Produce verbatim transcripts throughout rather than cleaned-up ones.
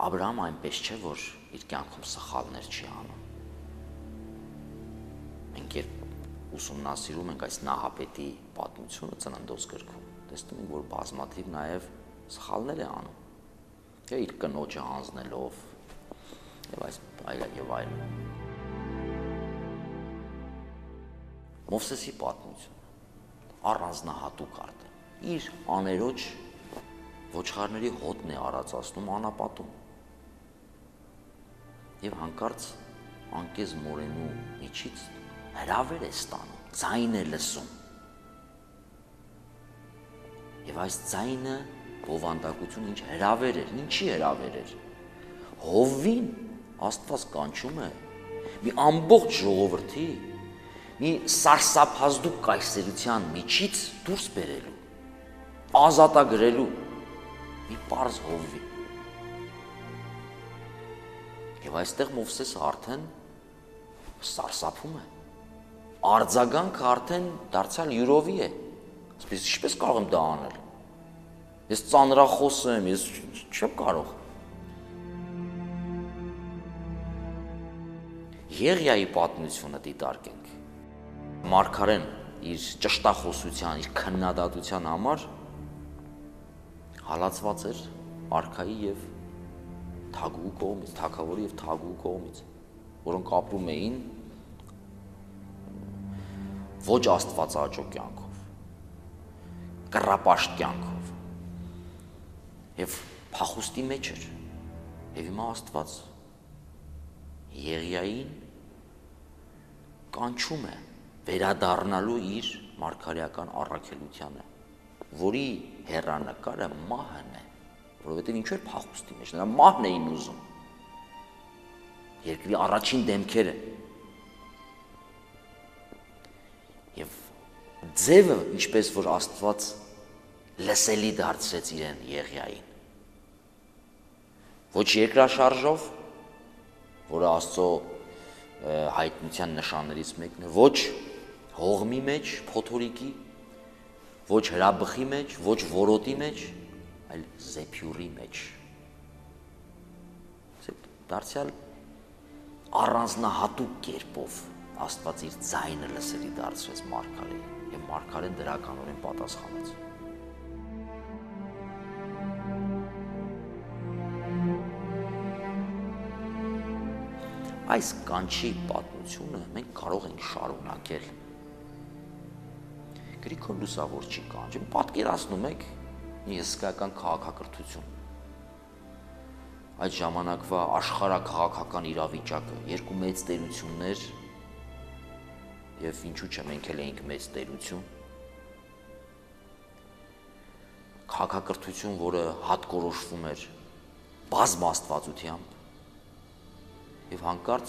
Աբրահամը այնպես չէ, որ իր կյանքում սխալներ չի անում։ Մենք երբ ուսումնասիրում ենք այս Նահապետի պատմությունը Ծննդոց գրքում, տեսնում ենք, որ բազմաթիվ նաև սխալներ է անում։ Թե իր կնոջը հանձնելով եւ այս այլն եւ այլն։ Մովսեսի պատմությունը առանձնահատուկ արդեն իր աներոջ ոչխարների հոտն է արածացնում անապատում եւ հանկարծ անկեզ մորենու միջից հրավեր է ստանում, ձայն է լսում եւ այս ձայնը բովանդակություն ինչ հրավեր էր, ինչի հրավեր էր, Հովվին Աստված կանչում է մի ամբողջ ժողովրդի մի սարսափազդու կայսերության միջից դուրս բերելու, ազատագրելու մի պարզ Հովվի։ Եվ այստեղ Մովսեսը արդեն սարսափում է, արձագանքը արդեն դարձյալ յուրովի է, ասես ինչպես կարող եմ դա անել, ես ծանրախոս եմ, ես չեմ կարող։ Եղիայի պատմությունը դիտարկենք, մարգարեն իր ճշտախոսության, իր քննադատության համար հալածված էր արքայի եւ թագուհու կողմից, թագավորի եւ թագուհու կողմից, որոնք ապրում էին ոչ աստվածաճո կյանքով, կռապաշտ կյանքով եւ փախուստի մեջ էր։ Եվ հիմա Աստված Եղիային կանչում է վերադառնալու իր մարգարեական առաքելությանը, որի հեռանկարը մահն է, որովհետև ինչու էր փախուստի մեջ, նրա մահն էին ուզում, երկրի առաջին դեմքերը, եւ ձևը, ինչպես որ Աստված լսելի դարձրեց իրեն Եղիային, ոչ երկրաշարժով, որը Աստծո հայտնության նշաններից մեկն է, ոչ հողմի մեջ, փոթորիկի, ոչ հրաբխի մեջ, ոչ որոտի մեջ, այլ զեփյուրի մեջ։ Դարձյալ առանձնահատուկ կերպով Աստված իր ձայնը լսելի դարձրեց մարգարեին, եւ մարգարեն դրականորեն պատասխանեց։ Այս կանչի պատմությունը մենք կարող ենք շարունակել։ Գրիգոր Լուսավորչի կանչը, պատկերացնում եք մի հսկայական քաղաքակրթություն։ Այդ ժամանակվա աշխարհաքաղաքական իրավիճակը, երկու մեծ տերություններ, եւ ինչու՞ չէ, մենք էլ էինք մեծ տերություն։ Քաղաքակրթություն, որը հատկորոշվում էր բազմաստվածությամբ, եւ հանկարծ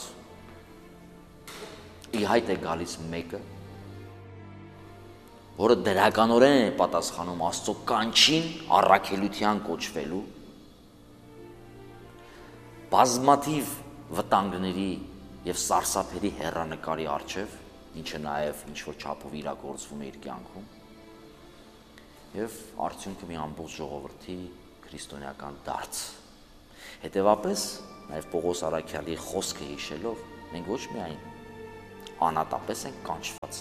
ի հայտ է գալիս մեկը, որը դրականորեն է պատասխանում Աստծո կանչին առաքելության կոչվելու, բազմաթիվ վտանգների եւ սարսափերի հեռանկարի առջև, ինչը նաեւ ինչ-որ չափով իրագործվում է իր կյանքում, եւ արդյունքը մի ամբողջ ժողովրդի քրիստոնեական դարձ։ Հետևաբար նաև Պողոս առաքյալի խոսքը հիշելով, մենք ոչ միայն անատապես ենք կանչված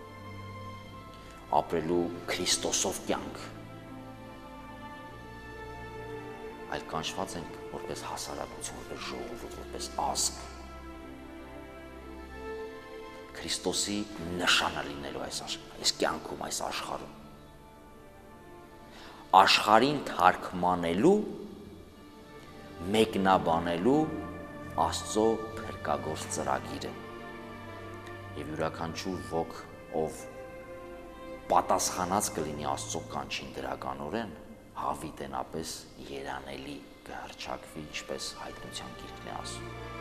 ապրելու Քրիստոսով կյանք, այլ կանչված ենք որպես հասարակություն, որպես ժողովուրդ, որպես ազգ, Քրիստոսի նշանը լինելու այս այս կյանքում, այս աշխարհում, աշխարհին թարգմանելու, մեկնաբանելու Աստծո փրկագործ ծրագիրը եւ յուրաքանչյուր ոք, ով պատասխանած կլինի Աստծո կանչին դրականորեն, հավիտենապես երանելի կհռչակվի, ինչպես հայտնության գիրքն է ասում։